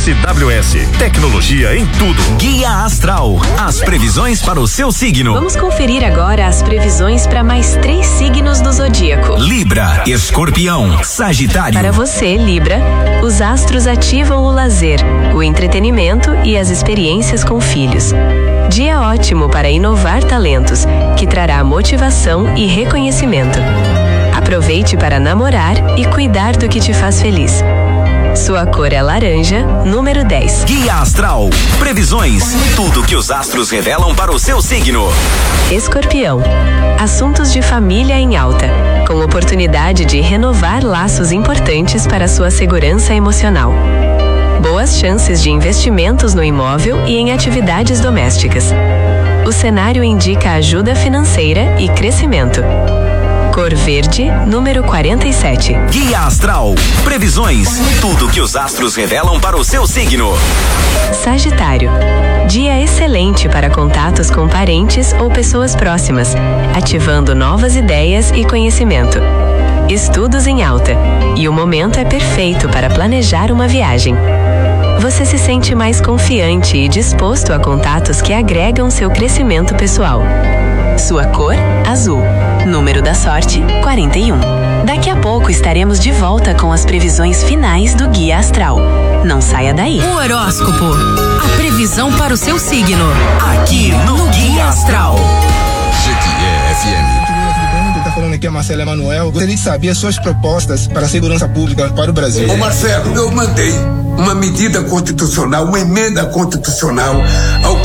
SWS, tecnologia em tudo. Guia Astral, as previsões para o seu signo. Vamos conferir agora as previsões para mais 3 signos do zodíaco. Libra, Escorpião, Sagitário. Para você, Libra, os astros ativam o lazer, o entretenimento e as experiências com filhos. Dia ótimo para inovar talentos, que trará motivação e reconhecimento. Aproveite para namorar e cuidar do que te faz feliz. Sua cor é laranja, número 10. Guia Astral, previsões, tudo que os astros revelam para o seu signo. Escorpião, assuntos de família em alta, com oportunidade de renovar laços importantes para sua segurança emocional. Boas chances de investimentos no imóvel e em atividades domésticas. O cenário indica ajuda financeira e crescimento. Cor verde, número 47. Guia Astral, previsões, tudo que os astros revelam para o seu signo. Sagitário, dia excelente para contatos com parentes ou pessoas próximas, ativando novas ideias e conhecimento. Estudos em alta, e o momento é perfeito para planejar uma viagem. Você se sente mais confiante e disposto a contatos que agregam seu crescimento pessoal. Sua cor, azul. Número da sorte, 41. Daqui a pouco estaremos de volta com as previsões finais do Guia Astral. Não saia daí. O horóscopo, a previsão para o seu signo. Aqui no Guia Astral. Jequié FM. Tá falando aqui é Marcelo Emanuel. Gostaria de saber as suas propostas para a segurança pública para o Brasil. Ô Marcelo, eu mandei uma medida constitucional, uma emenda constitucional ao